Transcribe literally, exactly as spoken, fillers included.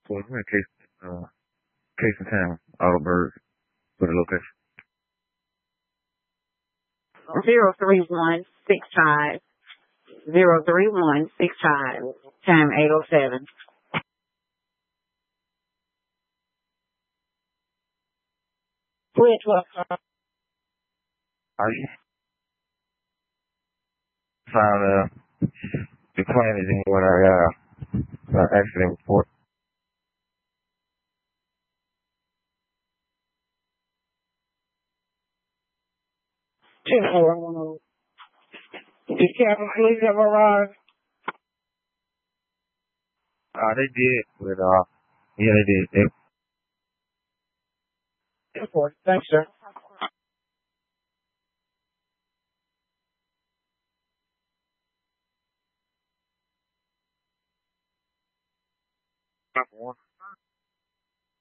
So we're in Case, uh, Case in Town, Autoburg, for the location. Zero three one six five zero three one six five. Time eight oh seven. Which was Are you found, uh, the claim is in what I, uh, uh, accident report. two four one oh. Did Captain Police have arrived? Uh, they did, but, uh, yeah, they did. They, Thanks, sir. Number one.